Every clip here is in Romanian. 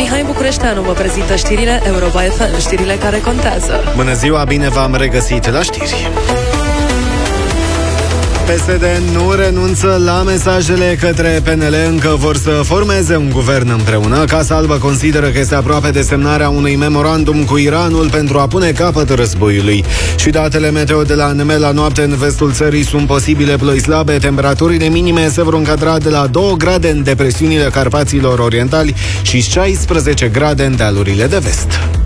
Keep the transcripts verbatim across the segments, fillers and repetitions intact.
Mihai Bucureșteanu vă prezintă știrile Europa F M, știrile care contează. Bună ziua, bine v-am regăsit la știri. P S D nu renunță la mesajele către P N L încă vor să formeze un guvern împreună. Casa Albă consideră că este aproape de semnarea unui memorandum cu Iranul pentru a pune capăt războiului. Și datele meteo de la N M la noapte în vestul țării sunt posibile ploi slabe. Temperaturile minime se vor încadra de la două grade în depresiunile Carpaților Orientali și șaisprezece grade în dealurile de vest.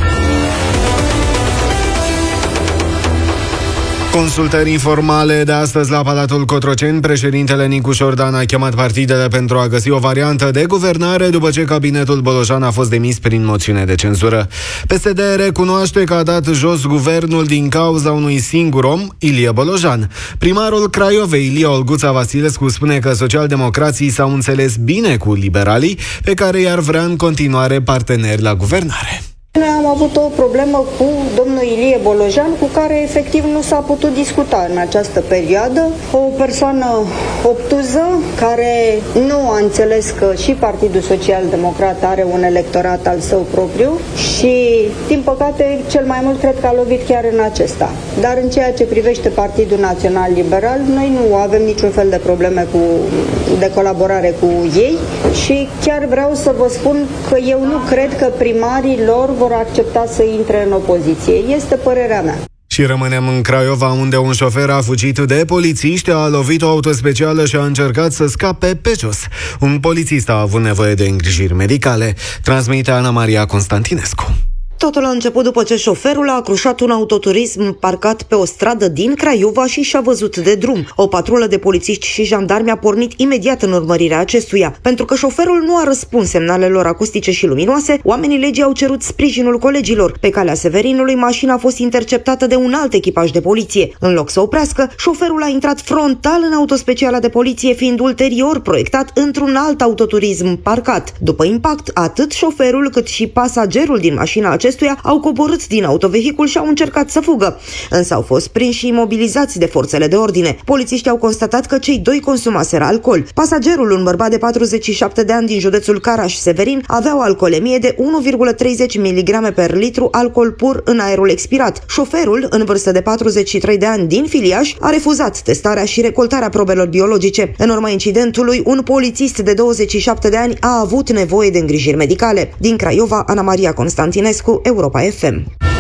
Consultări informale de astăzi la Palatul Cotroceni. Președintele Nicu Șordan a chemat partidele pentru a găsi o variantă de guvernare după ce cabinetul Bolojan a fost demis prin moțiune de cenzură. P S D recunoaște că a dat jos guvernul din cauza unui singur om, Ilie Bolojan. Primarul Craiovei, Ilie Olguța Vasilescu, spune că socialdemocrații s-au înțeles bine cu liberalii, pe care i-ar vrea în continuare parteneri la guvernare. Noi am avut o problemă cu domnul Ilie Bolojan, cu care efectiv nu s-a putut discuta în această perioadă. O persoană obtuză, care nu a înțeles că și Partidul Social-Democrat are un electorat al său propriu și, din păcate, cel mai mult cred că a lovit chiar în acesta. Dar în ceea ce privește Partidul Național Liberal, noi nu avem niciun fel de probleme cu, de colaborare cu ei și chiar vreau să vă spun că eu nu cred că primarii lor vor accepta să intre în opoziție. Este părerea mea. Și rămânem în Craiova, unde un șofer a fugit de polițiști, a lovit o autospecială și a încercat să scape pe jos. Un polițist a avut nevoie de îngrijiri medicale. Transmite Ana Maria Constantinescu. Totul a început după ce șoferul a acrușat un autoturism parcat pe o stradă din Craiova și și-a văzut de drum. O patrulă de polițiști și jandarmi a pornit imediat în urmărirea acestuia. Pentru că șoferul nu a răspuns semnalelor acustice și luminoase, oamenii legii au cerut sprijinul colegilor. Pe calea Severinului, mașina a fost interceptată de un alt echipaj de poliție. În loc să oprească, șoferul a intrat frontal în autospeciala de poliție, fiind ulterior proiectat într-un alt autoturism parcat. După impact, atât șoferul cât și pasagerul din mașina acestuia au coborât din autovehicul și au încercat să fugă, însă au fost prinși și imobilizați de forțele de ordine. Polițiștii au constatat că cei doi consumaseră alcool. Pasagerul, un bărbat de patruzeci și șapte de ani din județul Caraș-Severin, avea o alcoolemie de unu virgulă treizeci miligrame per litru alcool pur în aerul expirat. Șoferul, în vârstă de patruzeci și trei de ani din Filiaș, a refuzat testarea și recoltarea probelor biologice. În urma incidentului, un polițist de douăzeci și șapte de ani a avut nevoie de îngrijiri medicale. Din Craiova, Ana Maria Constantinescu, Europa F M.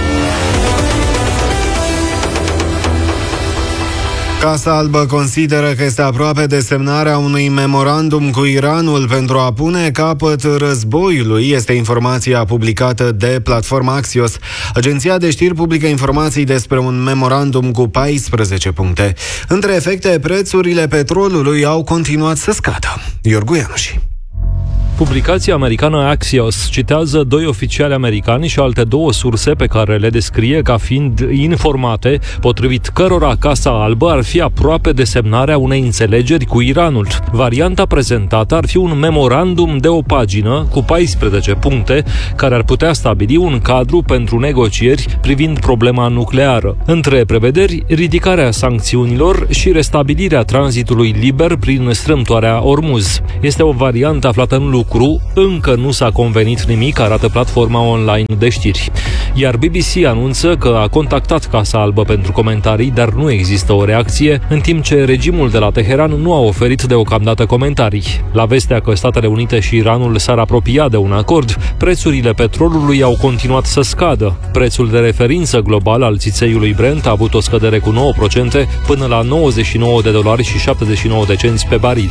Casa Albă consideră că este aproape de semnarea unui memorandum cu Iranul pentru a pune capăt războiului. Este informația publicată de platforma Axios. Agenția de știri publică informații despre un memorandum cu paisprezece puncte. Între efecte, prețurile petrolului au continuat să scadă. Iorgu Ianuși. Publicația americană Axios citează doi oficiali americani și alte două surse pe care le descrie ca fiind informate, potrivit cărora Casa Albă ar fi aproape de semnarea unei înțelegeri cu Iranul. Varianta prezentată ar fi un memorandum de o pagină cu paisprezece puncte care ar putea stabili un cadru pentru negocieri privind problema nucleară. Între prevederi, ridicarea sancțiunilor și restabilirea tranzitului liber prin strâmtoarea Ormuz. Este o variantă aflată în lucru. Încă nu s-a convenit nimic, arată platforma online de știri. Iar B B C anunță că a contactat Casa Albă pentru comentarii, dar nu există o reacție, în timp ce regimul de la Teheran nu a oferit deocamdată comentarii. La vestea că Statele Unite și Iranul s-ar apropia de un acord, prețurile petrolului au continuat să scadă. Prețul de referință global al țițeiului Brent a avut o scădere cu nouă la sută până la nouăzeci și nouă de dolari și șaptezeci și nouă de cenți pe baril.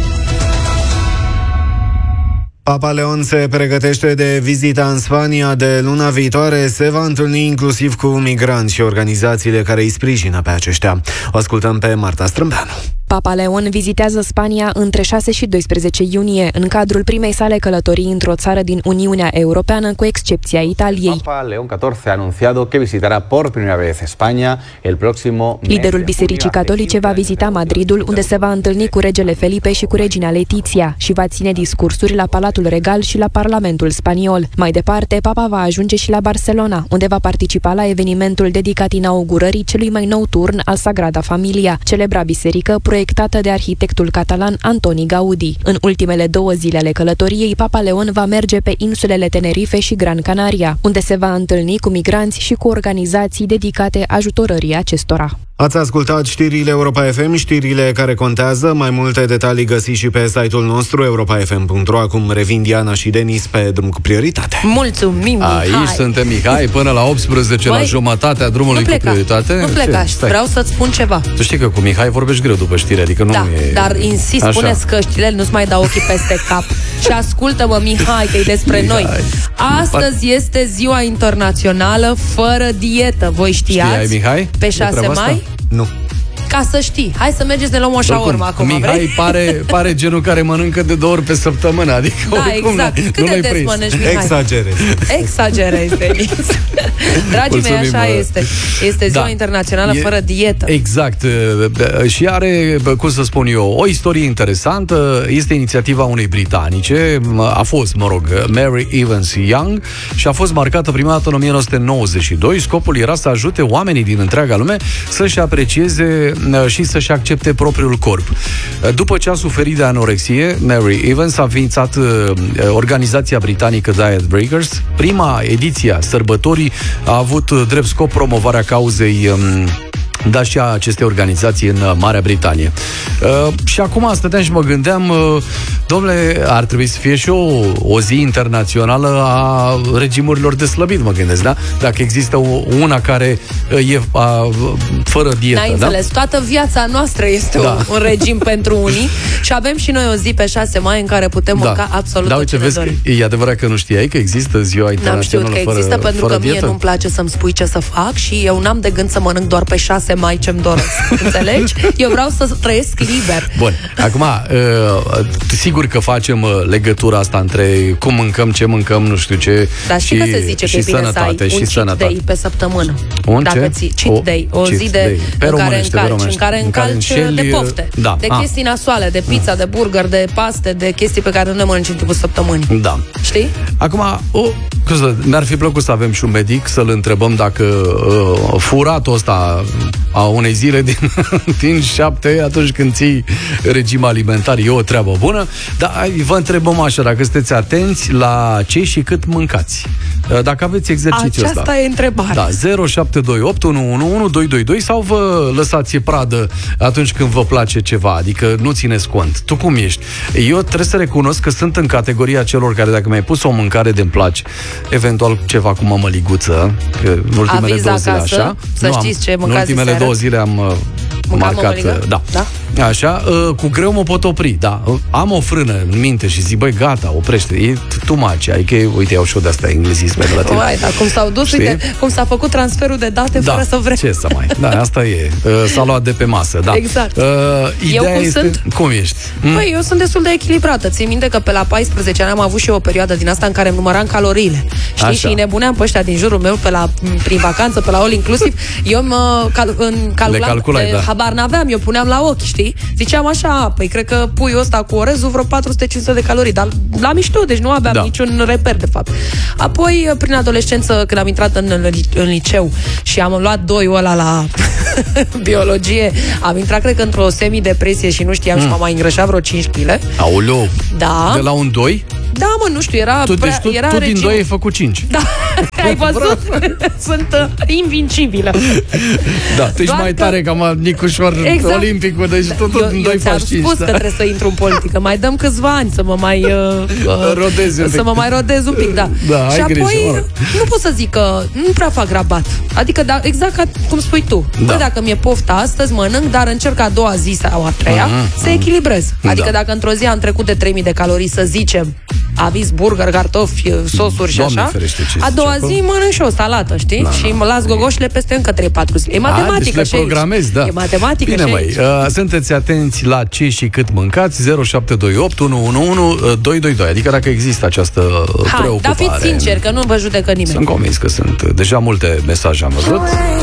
Papa Leon se pregătește de vizita în Spania de luna viitoare. Se va întâlni inclusiv cu migranți și organizațiile care îi sprijină pe aceștia. O ascultăm pe Marta Strâmbeanu. Papa Leon vizitează Spania între șase și doisprezece iunie, în cadrul primei sale călătorii într-o țară din Uniunea Europeană, cu excepția Italiei. Papa Leon catorze a anunciado que visitará por primera vez España el próximo mes. Liderul Bisericii Catolice va vizita Madridul, unde se va întâlni cu regele Felipe și cu regina Letizia și va ține discursuri la Palatul Regal și la Parlamentul Spaniol. Mai departe, papa va ajunge și la Barcelona, unde va participa la evenimentul dedicat inaugurării celui mai nou turn al Sagrada Familia, celebra biserică proiectată proiectată de arhitectul catalan Antoni Gaudi. În ultimele două zile ale călătoriei, Papa Leon va merge pe insulele Tenerife și Gran Canaria, unde se va întâlni cu migranți și cu organizații dedicate ajutorării acestora. Ați ascultat știrile Europa F M, știrile care contează. Mai multe detalii găsiți și pe site-ul nostru europa f m punct r o. Acum revin Diana și Denis pe drum cu prioritate. Mulțumim, Mihai! Aici suntem, Mihai, până la optsprezece, Băi, la jumătatea drumului cu prioritate. Nu pleca, vreau să-ți spun ceva. Tu știi că cu Mihai vorbești greu după știri, adică nu da, e... dar insist, așa. Puneți căștile, nu-ți mai dau ochii peste cap. Și ascultă-mă, Mihai, că e despre Mihai. Noi. Astăzi este ziua internațională fără dietă. Voi știați? Știai, Mihai? Pe șase mai? Nu. Ca să știi. Hai să mergeți, ne luăm o șaormă acum, Mihai vrei? pare, pare genul care mănâncă de două ori pe săptămână. Adică da, oricum, exact. Nu, Cât nu de des mănânci, Mihai? Exagerezi. Exagerezi, Denis. Dragii mei, așa bă. este. Este ziua da. internațională e, fără dietă. Exact. Și are, cum să spun eu, o istorie interesantă. Este inițiativa unei britanice. A fost, mă rog, Mary Evans Young și a fost marcată prima dată în o mie nouă sute nouăzeci și doi. Scopul era să ajute oamenii din întreaga lume să-și aprecieze și să-și accepte propriul corp. După ce a suferit de anorexie, Mary Evans a înființat organizația britanică Diet Breakers. Prima ediție a sărbătorii a avut drept scop promovarea cauzei da și a acestei organizații în Marea Britanie. Uh, și acum stăteam și mă gândeam, uh, domnule, ar trebui să fie și o, o zi internațională a regimurilor de slăbit, mă gândesc, da? Dacă există o, una care uh, e uh, fără dietă, N-ai da? înțeles, toată viața noastră este da. un, un regim pentru unii și avem și noi o zi pe șase mai în care putem da. mânca absolut da, tot ce uite, ne vezi dorim. Că e adevărat că nu știai că există ziua internațională fără fără N-am știut că există fără, pentru fără că mie dietă? nu-mi place să-mi spui ce să fac și eu n-am de gând să mănânc doar pe șase mai ce-mi doresc. Înțelegi? Eu vreau să trăiesc liber. Bun, acum, uh, sigur că facem uh, legătura asta între cum mâncăm, ce mâncăm, nu știu ce. Dar știi și, că se zice și că e bine sănătate, să ai și un cheat sănătate. day pe săptămână. Un Dacă ce? ții cheat o, day, o cheat zi de, day. Pe în, care românește, pe încalci, românește. în care În care încalci înșeli, de pofte, da. de ah. chestii nasoale, de pizza, de burger, de paste, de chestii pe care nu le mănânci în timpul săptămânii. Da. Știi? Acum, o, mi-ar fi plăcut să avem și un medic, să-l întrebăm dacă uh, furatul ăsta a unei zile din, din șapte, atunci când ții regim alimentar, e o treabă bună, dar vă întrebăm așa, dacă sunteți atenți la ce și cât mâncați. Dacă aveți exercițiul ăsta. Aceasta e întrebarea. Da, zero șapte doi opt unu unu unu doi doi doi sau vă lăsați pradă atunci când vă place ceva, adică nu țineți cont. Tu cum ești? Eu trebuie să recunosc că sunt în categoria celor care dacă mi-ai pus o mâncare de-mi place, eventual ceva cu mămăliguță, că în ultimele Aviz două zile acasă, așa. să nu știți am, ce mâncați în ultimele diseară? două zile am Mâncam marcat, da. da. Așa, cu greu mă pot opri, da. Am o frână în minte și zic, băi, gata, oprește. E too much, adică, uite, iau și eu de-astea englezisme de la tine. Uai, dar cum s-au dus, știi? uite, cum s-a făcut transferul de date da, fără să vrem. ce să mai, da, asta e. S-a luat de pe masă, da. Exact. Uh, ideea eu cum este, sunt? Cum ești? Păi, eu sunt destul de echilibrată. Țin minte că pe la paisprezece ani am avut și eu o perioadă din asta în care îmi număram caloriile. Știi? Așa. Și îi nebuneam pe ăștia din jurul meu pe la, prin vacanță, pe la all inclusiv. Eu mă cal, în calculam, calculai, pe, da. habar n-aveam, eu puneam la ochi, știi? Ziceam așa, păi cred că puiul ăsta cu orezul vreo patru sute cincizeci de calorii, dar la mișto, deci nu aveam da. niciun reper de fapt. Apoi, prin adolescență, când am intrat în, în liceu și am luat doiul ăla la biologie, am intrat, cred că, într-o semi-depresie și nu știam mm. și m-am mai îngrășat vreo cinci kilograme. Aoleu! Da. De la un doi? Da, mă, nu știu, era Tu, prea, deci tu, era tu din regim. doi ai făcut cinci. Da, ai văzut? Sunt uh, invincibilă. Da, tu ești Doar mai că... tare ca Nicușor exact. Olimpicul, deci tot eu, din eu doi ți-am faci cinci. spus da. că trebuie să intru în politică. Mai dăm câțiva ani să mă mai uh, uh, rodezi un pic. Să mă mai rodez un pic, da. Da, ai și apoi grijă, nu pot să zic că nu prea fac rabat. Adică da, exact ca cum spui tu. Da. Bă, dacă mi-e pofta astăzi, mănânc, dar încerc a doua zi sau a treia uh-huh, să echilibrez. Adică da. Dacă într-o zi am trecut de trei mii de calorii, să zicem, aviz burger, cartofi, sosuri și Doamne așa, ferește, ce a doua zice zi mănânc și o salată, știi? Da, și mă las gogoșile peste încă trei patru zile. E matematică. A, deci le programezi, da. E matematică. Bine, măi, uh, sunteți atenți la ce și cât mâncați. Zero șapte doi opt unu unu unu doi doi doi. Adică dacă există această Hai, preocupare. dar fiți sinceri, că nu vă judecă nimeni. Sunt convins că sunt deja multe mesaje am văzut.